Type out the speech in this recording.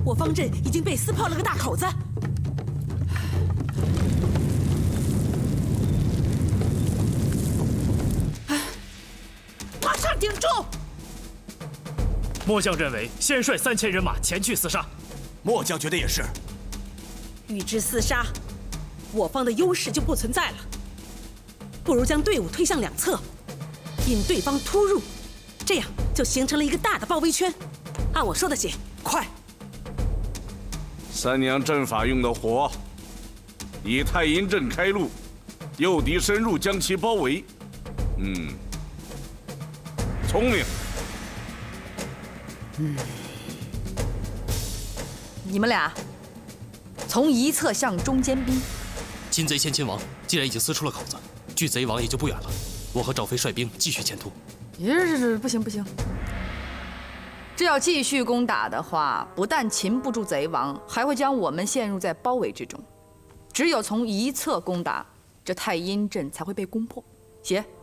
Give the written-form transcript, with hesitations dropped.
我方阵已经被撕破了个大口子。马上顶住！ 末将认为，先率3000人马前去厮杀。 末将觉得也是。 与之厮杀，我方的优势就不存在了。不如将队伍推向两侧，引对方突入，这样就形成了一个大的包围圈。按我说的写，快！ 三娘阵法用的火，以太阴阵开路，诱敌深入，将其包围。聪明。 你们俩从一侧向中间逼。 金贼先亲王既然已经撕出了口子，距贼王也就不远了。我和赵飞率兵继续前突。 不行不行，这要继续攻打的话，不但擒不住贼王，还会将我们陷入在包围之中。只有从一侧攻打，这太阴阵才会被攻破。写。